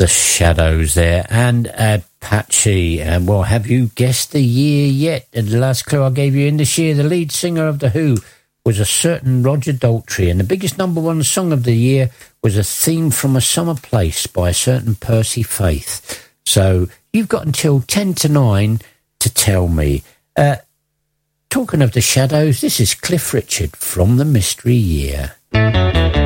The Shadows there, and Apache. And well, have you guessed the year yet? And the last clue I gave you in this year, the lead singer of The Who was a certain Roger Daltrey, and the biggest number one song of the year was a theme from A Summer Place by a certain Percy Faith. So you've got until 10 to 9 to tell me. Talking of The Shadows, this is Cliff Richard from The Mystery Year.